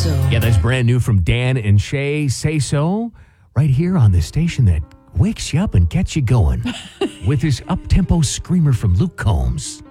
So. Yeah, that's brand new from Dan and Shay. Say So, right here on the station that wakes you up and gets you going with this up-tempo screamer from Luke Combs.